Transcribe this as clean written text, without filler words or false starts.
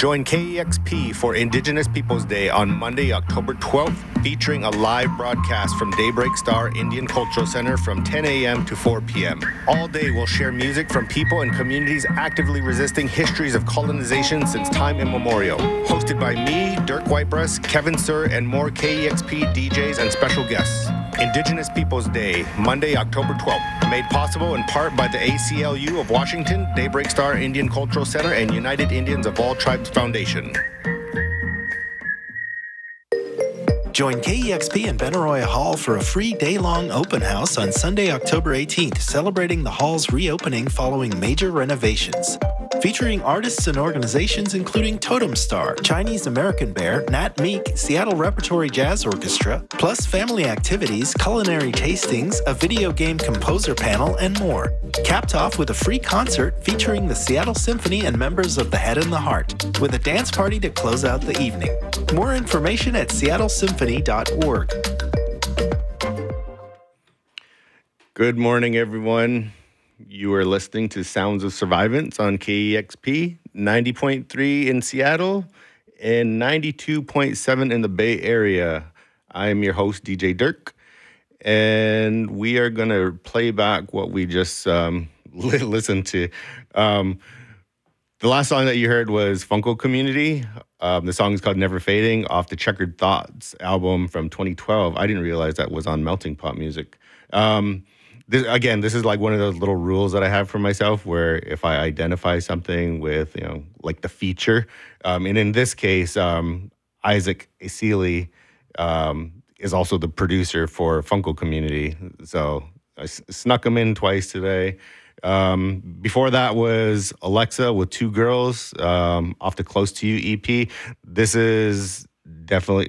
Join KEXP for Indigenous Peoples Day on Monday, October 12th, featuring a live broadcast from Daybreak Star Indian Cultural Center from 10 a.m. to 4 p.m. All day we'll share music from people and communities actively resisting histories of colonization since time immemorial. Hosted by me, Dirk Whitebreast, Kevin Sir, and more KEXP DJs and special guests. Indigenous Peoples Day, Monday, October 12th. Made possible in part by the ACLU of Washington, Daybreak Star Indian Cultural Center, and United Indians of All Tribes Foundation. Join KEXP in Benaroya Hall for a free day-long open house on Sunday, October 18th, celebrating the hall's reopening following major renovations. Featuring artists and organizations including Totem Star, Chinese American Bear, Nat Meek, Seattle Repertory Jazz Orchestra, plus family activities, culinary tastings, a video game composer panel, and more. Capped off with a free concert featuring the Seattle Symphony and members of the Head and the Heart, with a dance party to close out the evening. More information at seattlesymphony.org. Good morning, everyone. You are listening to Sounds of Survivance on KEXP, 90.3 in Seattle and 92.7 in the Bay Area. I am your host, DJ Dirk, and we are going to play back what we just listened to. The last song that you heard was Funko Community. The song is called Never Fading off the Checkered Thoughts album from 2012. I didn't realize that was on Melting Pot Music. This is like one of those little rules that I have for myself where if I identify something with, like the feature, and in this case, Isaac Asili is also the producer for Funko Community. So I snuck him in twice today. Before that was Alexa with Two Girls off the Close to You EP. This is definitely